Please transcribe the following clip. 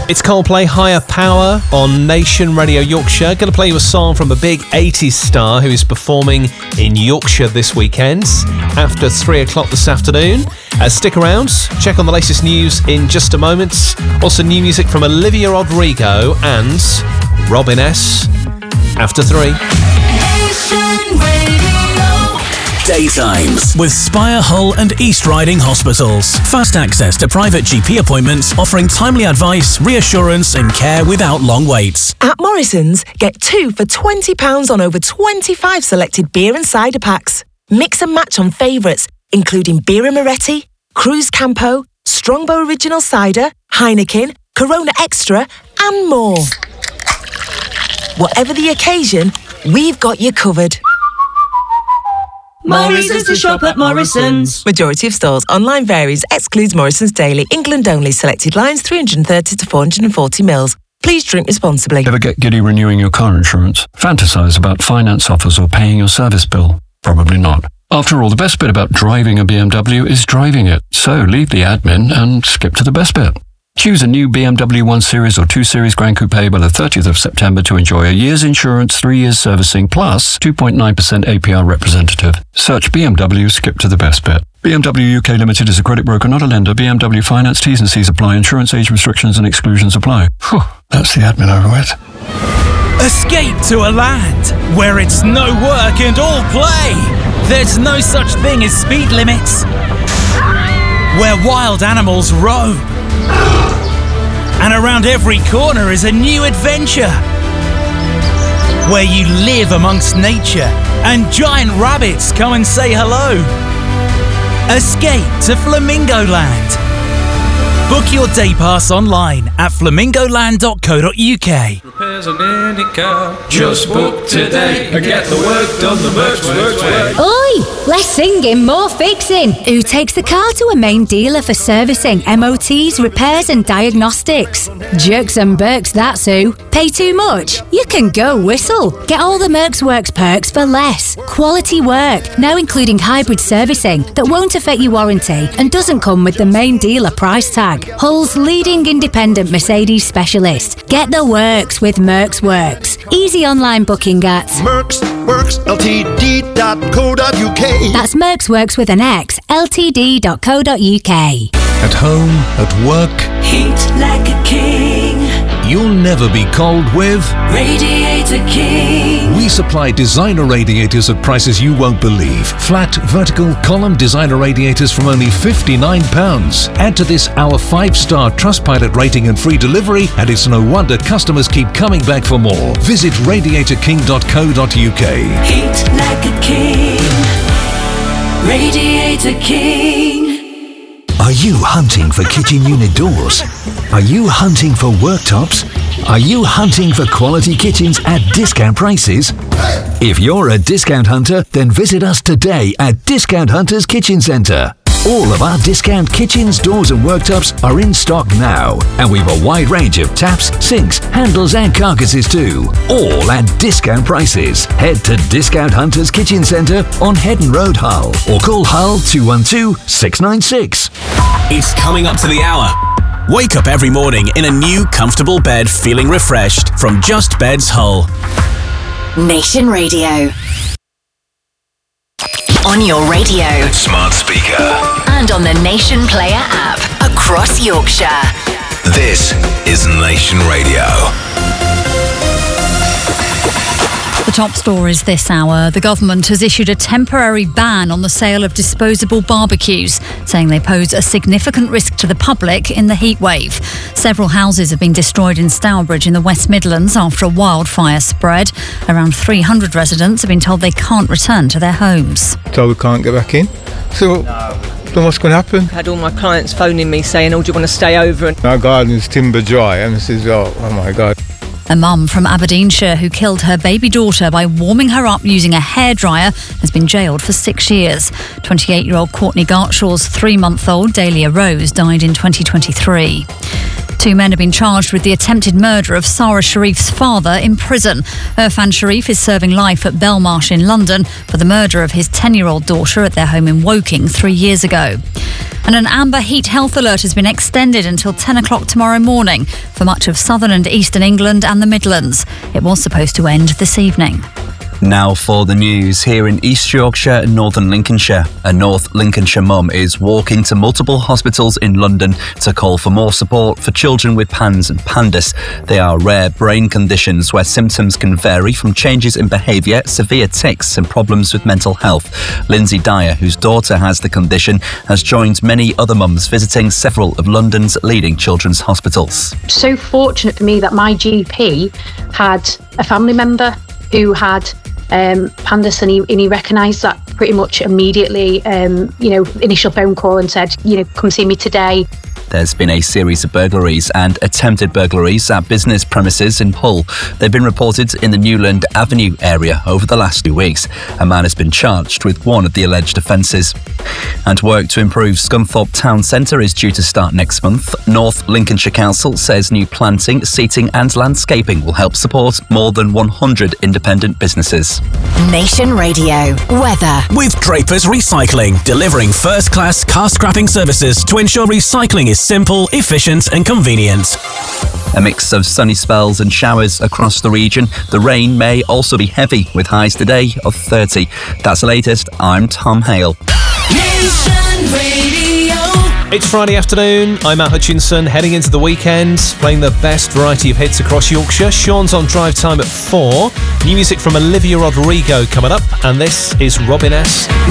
It's Coldplay, Higher Power on Nation Radio Yorkshire. Going to play you a song from a big 80s star who is performing in Yorkshire this weekend after 3 o'clock this afternoon. Stick around, check on the latest news in just a moment. Also new music from Olivia Rodrigo and Robin S. after 3. Daytimes with Spire, Hull and East Riding Hospitals. Fast access to private GP appointments, offering timely advice, reassurance and care without long waits. At Morrison's, get 2 for £20 on over 25 selected beer and cider packs. Mix and match on favourites, including Birra Moretti, Cruz Campo, Strongbow Original Cider, Heineken, Corona Extra and more. Whatever the occasion, we've got you covered. Morrison's to shop at Morrison's. Majority of stores. Online varies. Excludes Morrison's Daily. England only. Selected lines 330 to 440 mils. Please drink responsibly. Ever get giddy renewing your car insurance? Fantasize about finance offers or paying your service bill? Probably not. After all, the best bit about driving a BMW is driving it. So leave the admin and skip to the best bit. Choose a new BMW 1 Series or 2 Series Grand Coupe by the 30th of September to enjoy a year's insurance, 3 years servicing, plus 2.9% APR representative. Search BMW, skip to the best bit. BMW UK Limited is a credit broker, not a lender. BMW Finance, T's and C's apply. Insurance age restrictions and exclusions apply. Whew, that's the admin over with. Escape to a land where it's no work and all play. There's no such thing as speed limits. Where wild animals roam. And around every corner is a new adventure. Where you live amongst nature and giant rabbits come and say hello. Escape to Flamingo Land. Book your day pass online at flamingoland.co.uk. Repairs on any car. Just book today and get the work done the Mercs way. Oi! Less singing, more fixing. Who takes the car to a main dealer for servicing, MOTs, repairs and diagnostics? Jerks and Berks, that's who. Pay too much? You can go whistle. Get all the Mercs Works perks for less. Quality work, now including hybrid servicing that won't affect your warranty and doesn't come with the main dealer price tag. Hull's leading independent Mercedes specialist. Get the works with Mercs Works. Easy online booking at mercsworksltd.co.uk. That's Mercs Works with an X, ltd.co.uk. At home, at work, Heat like a king. You'll never be cold with Radiator King. We supply designer radiators at prices you won't believe. Flat, vertical, column designer radiators from only £59. Add to this our 5-star Trustpilot rating and free delivery, and it's no wonder customers keep coming back for more. Visit radiatorking.co.uk. Heat like a king. Radiator King. Are you hunting for kitchen unit doors? Are you hunting for worktops? Are you hunting for quality kitchens at discount prices? If you're a discount hunter, then visit us today at Discount Hunters Kitchen Centre. All of our discount kitchens, doors and worktops are in stock now, and we've a wide range of taps, sinks, handles and carcasses too, all at discount prices. Head to Discount Hunters Kitchen Centre on Headon Road, Hull, or call Hull 212 696. It's coming up to the hour. Wake up every morning in a new, comfortable bed feeling refreshed from Just Beds Hull. Nation Radio. On your radio, smart speaker, and on the Nation Player app across Yorkshire. This is Nation Radio. The top stories this hour. The government has issued a temporary ban on the sale of disposable barbecues, saying they pose a significant risk to the public in the heat wave. Several houses have been destroyed in Stourbridge in the West Midlands after a wildfire spread. Around 300 residents have been told they can't return to their homes. So we can't get back in. So then what's going to happen? I had all my clients phoning me saying, oh, do you want to stay over? Our garden's timber dry, and I says, oh my God. A mum from Aberdeenshire who killed her baby daughter by warming her up using a hairdryer has been jailed for 6 years. 28-year-old Courtney Gartshaw's 3-month-old Dahlia Rose died in 2023. Two men have been charged with the attempted murder of Sarah Sharif's father in prison. Irfan Sharif is serving life at Belmarsh in London for the murder of his 10-year-old daughter at their home in Woking 3 years ago. And an amber heat health alert has been extended until 10 o'clock tomorrow morning for much of southern and eastern England and the Midlands. It was supposed to end this evening. Now for the news. Here in East Yorkshire and Northern Lincolnshire, a North Lincolnshire mum is walking to multiple hospitals in London to call for more support for children with PANS and PANDAS. They are rare brain conditions where symptoms can vary from changes in behaviour, severe tics and problems with mental health. Lindsay Dyer, whose daughter has the condition, has joined many other mums visiting several of London's leading children's hospitals. So fortunate for me that my GP had a family member who had PANDAS, and he recognised that pretty much immediately. Initial phone call and said, come see me today. There's been a series of burglaries and attempted burglaries at business premises in Hull. They've been reported in the Newland Avenue area over the last 2 weeks. A man has been charged with one of the alleged offences. And work to improve Scunthorpe Town Centre is due to start next month. North Lincolnshire Council says new planting, seating and landscaping will help support more than 100 independent businesses. Nation Radio weather. With Draper's Recycling, delivering first-class car scrapping services to ensure recycling is simple, efficient and convenient. A mix of sunny spells and showers across the region. The rain may also be heavy, with highs today of 30. That's the latest. I'm Tom Hale. Nation Radio. It's Friday afternoon. I'm Matt Hutchinson, heading into the weekend, playing the best variety of hits across Yorkshire. Sean's on drive time at 4. New music from Olivia Rodrigo coming up, and this is Robin S.